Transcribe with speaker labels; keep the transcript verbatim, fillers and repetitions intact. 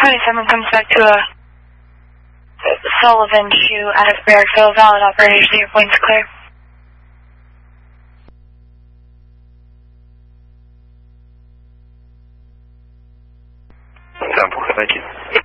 Speaker 1: twenty-seven comes back to a Sullivan shoe out of Barrackville. Valid operator, so your point's clear.
Speaker 2: Sample, thank you.